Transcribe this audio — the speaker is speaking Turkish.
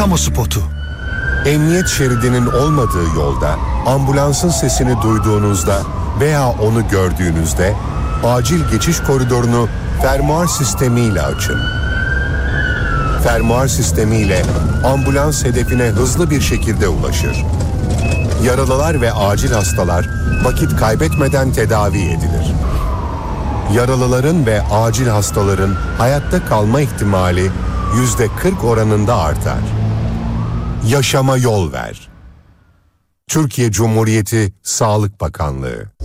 kamu spotu. Emniyet şeridinin olmadığı yolda ambulansın sesini duyduğunuzda veya onu gördüğünüzde acil geçiş koridorunu fermuar sistemiyle açın. Fermuar sistemiyle ambulans hedefine hızlı bir şekilde ulaşır. Yaralılar ve acil hastalar vakit kaybetmeden tedavi edilir. Yaralıların ve acil hastaların hayatta kalma ihtimali %40 oranında artar. Yaşama yol ver. Türkiye Cumhuriyeti Sağlık Bakanlığı.